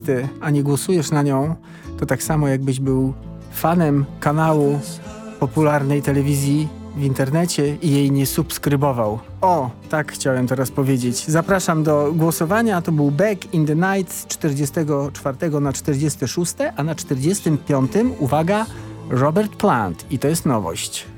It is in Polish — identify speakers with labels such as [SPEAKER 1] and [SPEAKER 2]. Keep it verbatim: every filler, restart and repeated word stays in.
[SPEAKER 1] ty, a nie głosujesz na nią, to tak samo jakbyś był fanem kanału popularnej telewizji w internecie i jej nie subskrybował. O, tak chciałem teraz powiedzieć. Zapraszam do głosowania. To był Back in the Night z czterdziestego czwartego na czterdzieste szóste, a na czterdziestym piątym, uwaga, Robert Plant. I to jest nowość.